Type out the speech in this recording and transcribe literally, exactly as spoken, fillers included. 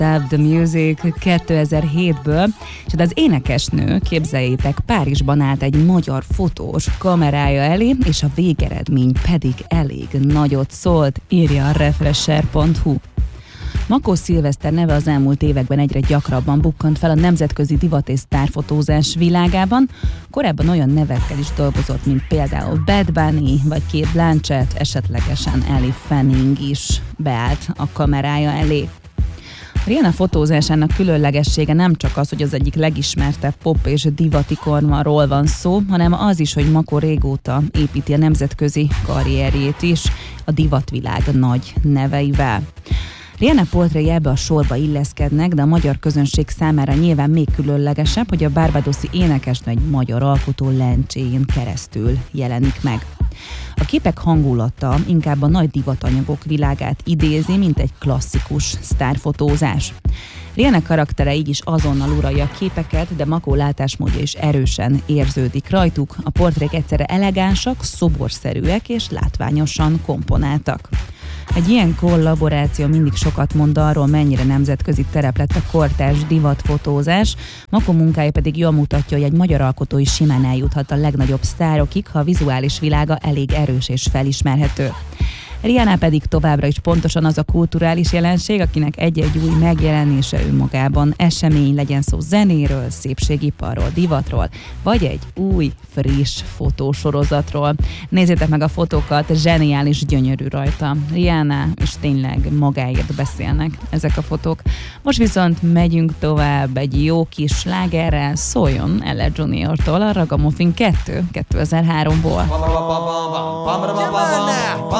Love the Music kétezer-hétből, és az énekesnő, képzeljétek, Párizsban állt egy magyar fotós kamerája elé, és a végeredmény pedig elég nagyot szólt, írja a refresher pont hu. Makó Szilveszter neve az elmúlt években egyre gyakrabban bukkant fel a nemzetközi divat és sztárfotózás világában. Korábban olyan nevekkel is dolgozott, mint például Bad Bunny vagy Cate Blanchett, esetlegesen Ellie Fanning is beállt a kamerája elé. Rihanna fotózásának különlegessége nem csak az, hogy az egyik legismertebb pop és divatikonról van szó, hanem az is, hogy Makó régóta építi a nemzetközi karrierjét is a divatvilág nagy neveivel. Rihanna portréi ebbe a sorba illeszkednek, de a magyar közönség számára nyilván még különlegesebb, hogy a barbadoszi énekesnő egy magyar alkotó lencséjén keresztül jelenik meg. A képek hangulata inkább a nagy divatanyagok világát idézi, mint egy klasszikus sztárfotózás. Rihanna karaktere így is azonnal uralja a képeket, de Makó látásmódja is erősen érződik rajtuk. A portrék egyszerre elegánsak, szoborszerűek és látványosan komponáltak. Egy ilyen kollaboráció mindig sokat mond arról, mennyire nemzetközi terep lett a kortárs divatfotózás. Makó munkája pedig jól mutatja, hogy egy magyar alkotó is simán eljuthat a legnagyobb sztárokig, ha a vizuális világa elég erős és felismerhető. Rihanna pedig továbbra is pontosan az a kulturális jelenség, akinek egy-egy új megjelenése önmagában esemény, legyen szó zenéről, szépségiparról, divatról, vagy egy új, friss fotósorozatról. Nézzétek meg a fotókat, zseniális, gyönyörű rajta. Rihanna, és tényleg magáért beszélnek ezek a fotók. Most viszont megyünk tovább egy jó kis slágerrel, szóljon Ella Juniortól a Ragamuffin kettő kétezer-háromból.